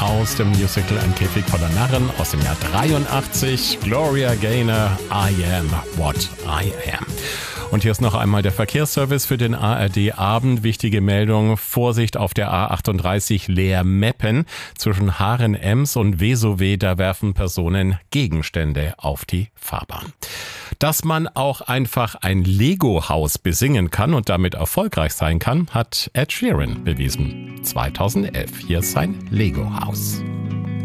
aus dem Musical Ein Käfig voller Narren aus dem Jahr 83. Gloria Gaynor, I Am What I Am. Und hier ist noch einmal der Verkehrsservice für den ARD-Abend. Wichtige Meldung, Vorsicht auf der A38 Leer-Meppen. Zwischen Haaren-Ems und Vesowe, da werfen Personen Gegenstände auf die Fahrbahn. Dass man auch einfach ein Lego-Haus besingen kann und damit erfolgreich sein kann, hat Ed Sheeran bewiesen. 2011, hier ist sein Lego-Haus.